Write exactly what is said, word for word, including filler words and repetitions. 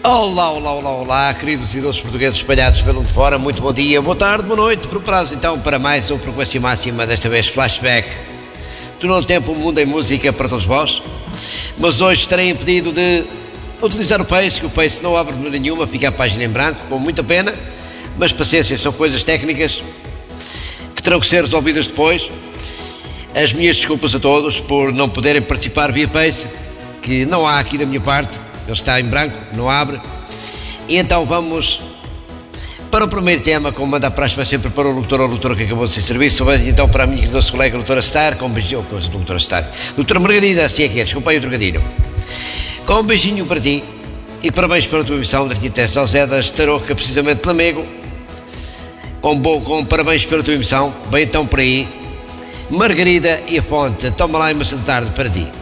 Olá, olá, olá, olá, queridos e doces portugueses espalhados pelo mundo fora, muito bom dia, boa tarde, boa noite, preparados então para mais uma frequência máxima, desta vez flashback do novo tempo, mundo em música para todos vós. Mas hoje estarei impedido de utilizar o Pace, que o Pace não abre maneira nenhuma, fica a página em branco, com muita pena, mas paciência, são coisas técnicas que terão que ser resolvidas depois. As minhas desculpas a todos por não poderem participar via Pace, que não há aqui da minha parte. Ele está em branco, não abre. E então vamos para o primeiro tema, como manda a praxe, vai sempre para o locutor ou locutora que acabou de ser serviço. Então para a minha querida colega, doutora Star, com um beijinho, coisa, doutora Star, doutora Margarida, assim é que é, desculpa aí o trocadilho. Com um beijinho para ti e parabéns pela tua emissão da arquiteto Salzedas, Tarouca, precisamente de Lamego. Com, bom, com parabéns pela tua emissão, bem então por aí. Margarida e a Fonte, toma lá uma da tarde para ti.